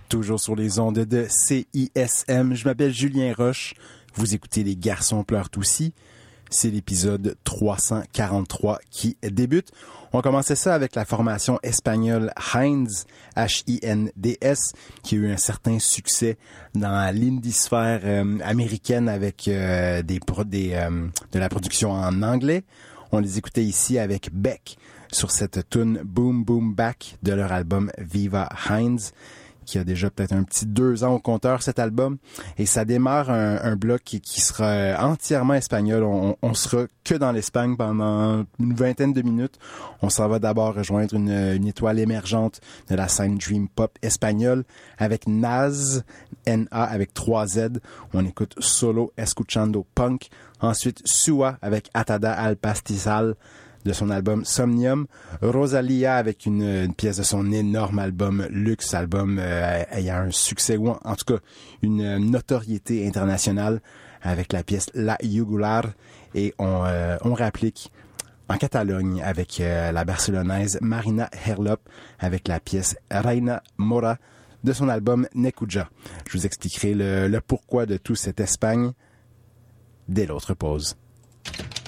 Toujours sur les ondes de CISM. Je m'appelle Julien Roche. Vous écoutez Les Garçons pleurent aussi. C'est l'épisode 343 qui débute. On commençait ça avec la formation espagnole Hinds, H-I-N-D-S, qui a eu un certain succès dans l'indie-sphère américaine avec de la production en anglais. On les écoutait ici avec Beck sur cette tune Boom Boom Back de leur album Viva Hinds, qui a déjà peut-être un petit 2 ans au compteur, cet album. Et ça démarre un bloc qui sera entièrement espagnol. On sera que dans l'Espagne pendant une vingtaine de minutes. On s'en va d'abord rejoindre une étoile émergente de la scène Dream Pop espagnole avec Naz, N-A avec 3 Z. On écoute Solo Escuchando Punk. Ensuite, Sua avec Atada al Pastizal de son album Somnium, Rosalia avec une pièce de son énorme album Luxe, album ayant un succès, ou en tout cas une notoriété internationale avec la pièce La Jugular, et on réapplique en Catalogne avec la barcelonaise Marina Herlop avec la pièce Reina Mora de son album Nekuja. Je vous expliquerai le pourquoi de tout cette Espagne dès l'autre pause.